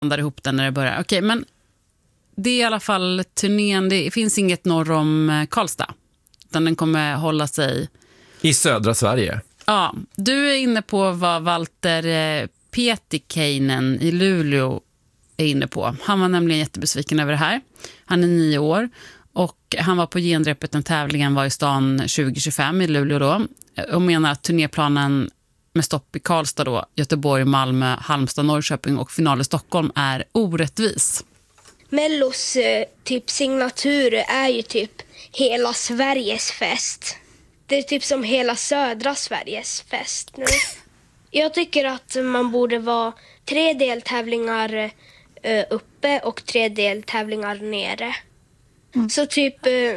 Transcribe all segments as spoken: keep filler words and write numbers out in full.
blandar ihop den när det börjar. Okej, men det är i alla fall turnén. Det finns inget norr om Karlstad. Utan den kommer hålla sig i södra Sverige. Ja, du är inne på vad Walter Pietikäinen i Luleå är inne på. Han var nämligen jättebesviken över det här. Han är nio år och han var på genrepet när tävlingen var i stan tjugo tjugofem i Luleå då. Och menar att turnéplanen med stopp i Karlstad då, Göteborg, Malmö, Halmstad, Norrköping och final i Stockholm är orättvis. Mellos typ signatur är ju typ hela Sveriges fest. Det är typ som hela södra Sveriges fest nu. Jag tycker att man borde vara tre deltävlingar uppe och tre deltävlingar nere. Mm. Så typ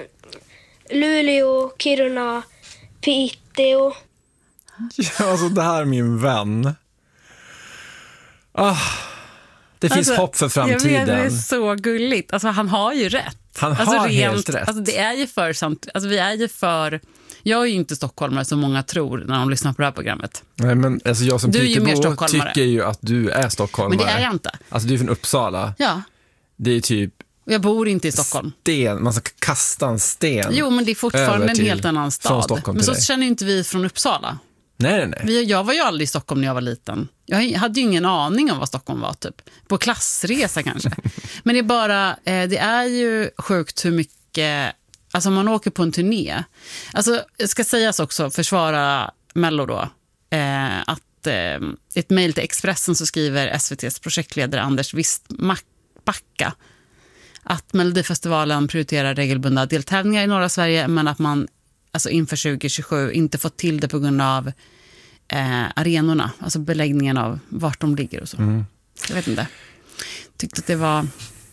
Luleå, Kiruna, Piteå. Ja, alltså det här är min vän. Ah, det finns alltså, hopp för framtiden. Jag vet, det är så gulligt. Alltså han har ju rätt. Han alltså, har rent, helt rätt. Alltså det är ju för samt, alltså vi är ju för. Jag är ju inte stockholmare som många tror när de lyssnar på det här programmet. Nej, men alltså jag som du är ju mer Pitebo tycker ju att du är stockholmare. Men det är jag inte. Alltså du är från Uppsala. Ja. Det är typ jag bor inte i Stockholm. Sten, man ska kasta en sten. Jo, men det är fortfarande en helt annan stad. Men så dig. känner ju inte vi från Uppsala. Nej, nej, nej. Vi, jag var ju aldrig i Stockholm när jag var liten. Jag hade ju ingen aning om vad Stockholm var typ. På klassresa kanske. Men det är bara, eh, det är ju sjukt hur mycket, alltså man åker på en turné. Alltså, det ska sägas också, försvara Mello då, eh, att eh, ett mejl till Expressen så skriver S V T:s projektledare Anders Wistbacka att Melodifestivalen prioriterar regelbundna deltävlingar i norra Sverige, men att man alltså inför tjugo tjugosju inte fått till det på grund av eh, arenorna, alltså beläggningen av vart de ligger och så. Mm. Jag vet inte. Tyckte att det var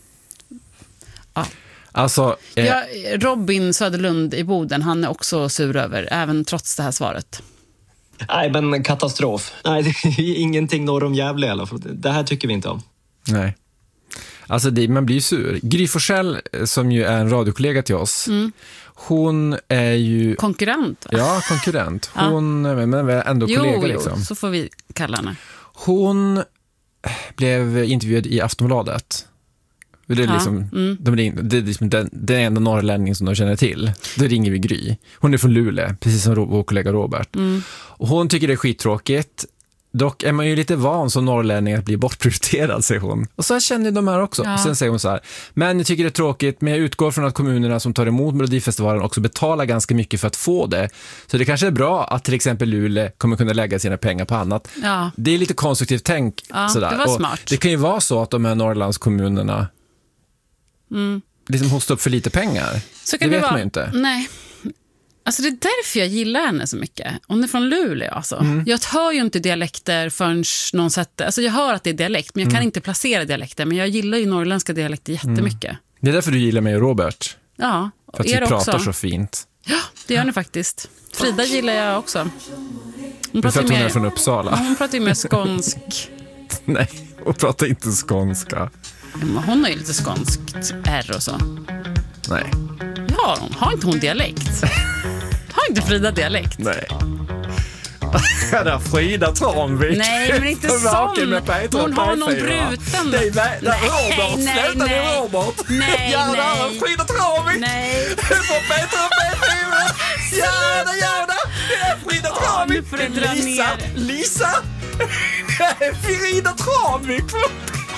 ja. Alltså, eh... ja, Robin Söderlund i Boden, han är också sur över, även trots det här svaret. Nej, men katastrof. Nej, det är ingenting norr om Gävle i alla fall. Det här tycker vi inte om. Nej. Alltså det, man blir ju sur. Gry Forssell, som ju är en radiokollega till oss, mm. hon är ju konkurrent, va? Ja, konkurrent. Hon ja. men är ändå jo, kollega jo, liksom. Så får vi kalla henne. Hon blev intervjuad i Aftonbladet. Det är ja. liksom, mm. de ring, det är liksom den, den enda norrlänningen som de känner till. Då ringer vi Gry. Hon är från Luleå, precis som vår kollega Robert. Mm. Och hon tycker det är skittråkigt. Dock är man ju lite van som norrlänning att bli bortprioriterad, säger hon. Och så känner de här också. Ja. Sen säger hon så här: men jag tycker det är tråkigt, men jag utgår från att kommunerna som tar emot Melodifestivalen också betalar ganska mycket för att få det. Så det kanske är bra att till exempel Luleå kommer kunna lägga sina pengar på annat. Ja. Det är lite konstruktivt tänk. Ja, sådär. Det var och smart. Det kan ju vara så att de här Norrlandskommunerna mm. liksom hostar upp för lite pengar. Så kan det, det vet vara. man ju inte. Nej. Alltså det är därför jag gillar henne så mycket. Hon är från Luleå alltså. Mm. Jag hör ju inte dialekter förrän någon sätter. Alltså jag hör att det är dialekt, men jag kan mm. inte placera dialekter. Men jag gillar ju norrländska dialekter jättemycket. Mm. Det är därför du gillar mig och Robert. Ja, och för att vi pratar också. så fint. Ja, det gör ni faktiskt. Frida gillar jag också. Hon pratar för att hon mer, är från Uppsala. Hon pratar ju mer skånsk. Nej, hon pratar inte skånska. Hon har ju lite skånskt R och så. Nej. Ja, har inte hon dialekt? Har inte Frida dialekt? Nej. Ja, där Frida Tranvik. Nej, men inte sån. Hon har någon bruten. Det är vä- där Robert. Nej, Sluta nej. med Robert. Nej, ja, nej. där är Frida Tranvik. Nej. Du får bättre upp B fyra. Ja, det gör det. Det är Frida Tranvik. Nu får du dra Lisa. ner. Lisa. Det är Frida Tranvik på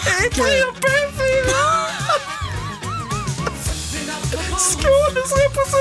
B fyra. Skånes representant.